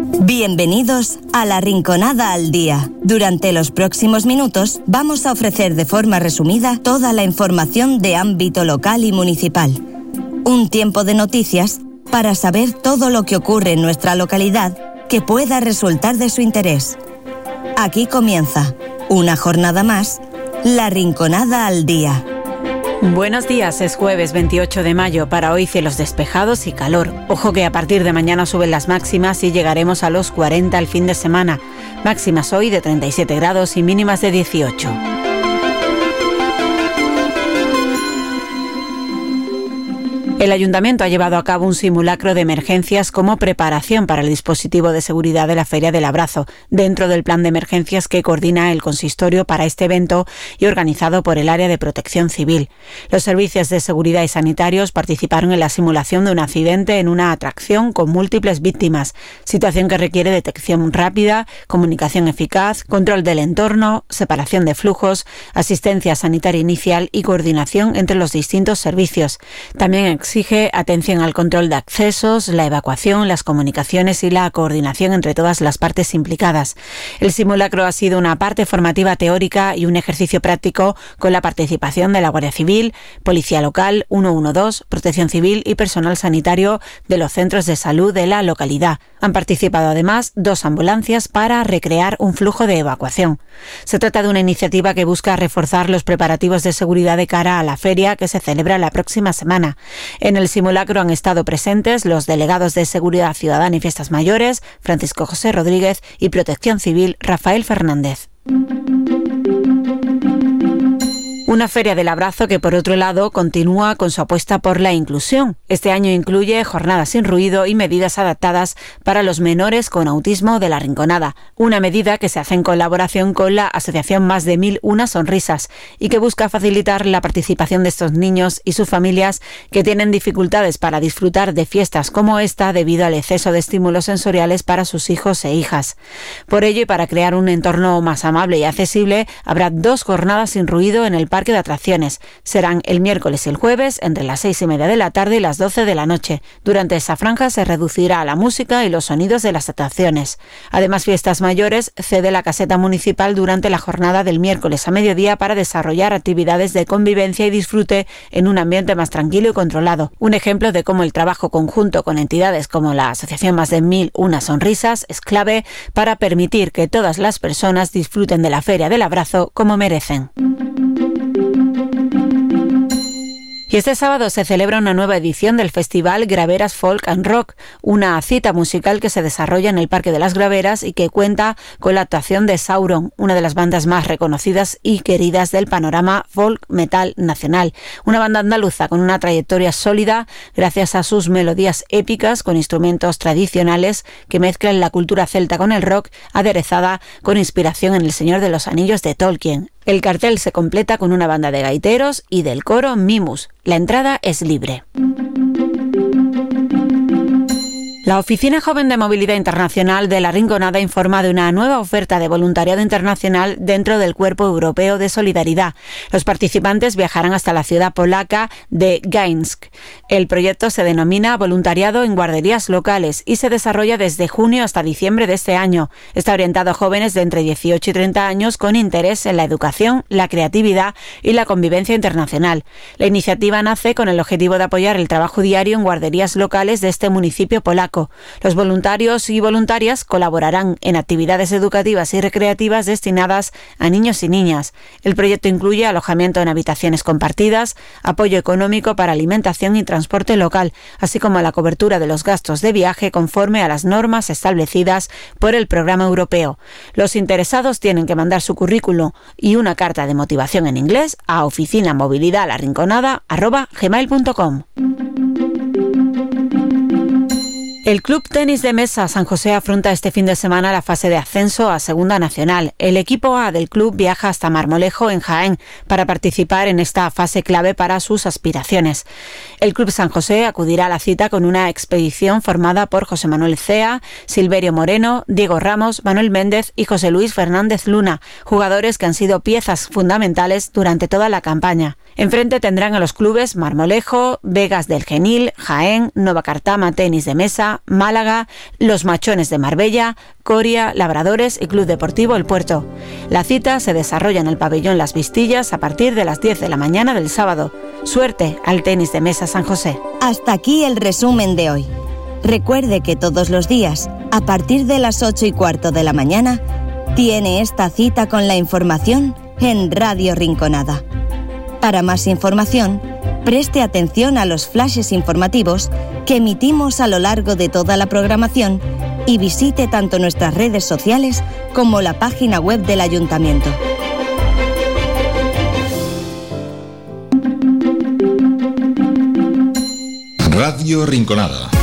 Bienvenidos a La Rinconada al Día. Durante los próximos minutos vamos a ofrecer de forma resumida toda la información de ámbito local y municipal. Un tiempo de noticias para saber todo lo que ocurre en nuestra localidad que pueda resultar de su interés. Aquí comienza, una jornada más, La Rinconada al Día. Buenos días, es jueves 28 de mayo. Para hoy cielos despejados y calor. Ojo que a partir de mañana suben las máximas y llegaremos a los 40 el fin de semana. Máximas hoy de 37 grados y mínimas de 18. El Ayuntamiento ha llevado a cabo un simulacro de emergencias como preparación para el dispositivo de seguridad de la Feria del Abrazo, dentro del plan de emergencias que coordina el consistorio para este evento y organizado por el Área de Protección Civil. Los servicios de seguridad y sanitarios participaron en la simulación de un accidente en una atracción con múltiples víctimas, situación que requiere detección rápida, comunicación eficaz, control del entorno, separación de flujos, asistencia sanitaria inicial y coordinación entre los distintos servicios. También exige atención al control de accesos, la evacuación, las comunicaciones y la coordinación entre todas las partes implicadas. El simulacro ha sido una parte formativa teórica y un ejercicio práctico con la participación de la Guardia Civil, Policía Local, 112, Protección Civil y personal sanitario de los centros de salud de la localidad. Han participado además 2 ambulancias para recrear un flujo de evacuación. Se trata de una iniciativa que busca reforzar los preparativos de seguridad de cara a la feria que se celebra la próxima semana. En el simulacro han estado presentes los delegados de Seguridad Ciudadana y Fiestas Mayores, Francisco José Rodríguez, y Protección Civil, Rafael Fernández. Una feria del abrazo que, por otro lado, continúa con su apuesta por la inclusión. Este año incluye jornadas sin ruido y medidas adaptadas para los menores con autismo de La Rinconada, una medida que se hace en colaboración con la asociación Más de 1001 Sonrisas y que busca facilitar la participación de estos niños y sus familias que tienen dificultades para disfrutar de fiestas como esta debido al exceso de estímulos sensoriales para sus hijos e hijas. Por ello, y para crear un entorno más amable y accesible, habrá 2 jornadas sin ruido en el parque de atracciones. Serán el miércoles y el jueves entre las 6:30 de la tarde y las 12 de la noche. Durante esa franja se reducirá la música y los sonidos de las atracciones. Además, Fiestas Mayores cede la caseta municipal durante la jornada del miércoles a mediodía para desarrollar actividades de convivencia y disfrute en un ambiente más tranquilo y controlado. Un ejemplo de cómo el trabajo conjunto con entidades como la asociación Más de 1001 Sonrisas es clave para permitir que todas las personas disfruten de la Feria del Abrazo como merecen. Y este sábado se celebra una nueva edición del Festival Graveras Folk and Rock, una cita musical que se desarrolla en el Parque de las Graveras y que cuenta con la actuación de Sauron, una de las bandas más reconocidas y queridas del panorama folk metal nacional. Una banda andaluza con una trayectoria sólida gracias a sus melodías épicas con instrumentos tradicionales que mezclan la cultura celta con el rock, aderezada con inspiración en El Señor de los Anillos de Tolkien. El cartel se completa con una banda de gaiteros y del coro Mimus. La entrada es libre. La Oficina Joven de Movilidad Internacional de La Rinconada informa de una nueva oferta de voluntariado internacional dentro del Cuerpo Europeo de Solidaridad. Los participantes viajarán hasta la ciudad polaca de Gdańsk. El proyecto se denomina Voluntariado en Guarderías Locales y se desarrolla desde junio hasta diciembre de este año. Está orientado a jóvenes de entre 18 y 30 años con interés en la educación, la creatividad y la convivencia internacional. La iniciativa nace con el objetivo de apoyar el trabajo diario en guarderías locales de este municipio polaco. Los voluntarios y voluntarias colaborarán en actividades educativas y recreativas destinadas a niños y niñas. El proyecto incluye alojamiento en habitaciones compartidas, apoyo económico para alimentación y transporte local, así como la cobertura de los gastos de viaje conforme a las normas establecidas por el programa europeo. Los interesados tienen que mandar su currículum y una carta de motivación en inglés a oficinamovilidadlarinconada@gmail.com. El Club Tenis de Mesa San José afronta este fin de semana la fase de ascenso a Segunda Nacional. El equipo A del club viaja hasta Marmolejo, en Jaén, para participar en esta fase clave para sus aspiraciones. El Club San José acudirá a la cita con una expedición formada por José Manuel Cea, Silverio Moreno, Diego Ramos, Manuel Méndez y José Luis Fernández Luna, jugadores que han sido piezas fundamentales durante toda la campaña. Enfrente tendrán a los clubes Marmolejo, Vegas del Genil, Jaén, Nova Cartama Tenis de Mesa, Málaga, Los Machones de Marbella, Coria, Labradores y Club Deportivo El Puerto. La cita se desarrolla en el pabellón Las Vistillas a partir de las 10 de la mañana del sábado. Suerte al tenis de mesa San José. Hasta aquí el resumen de hoy. Recuerde que todos los días, a partir de las 8:15 de la mañana, tiene esta cita con la información en Radio Rinconada. Para más información, preste atención a los flashes informativos que emitimos a lo largo de toda la programación y visite tanto nuestras redes sociales como la página web del Ayuntamiento. Radio Rinconada.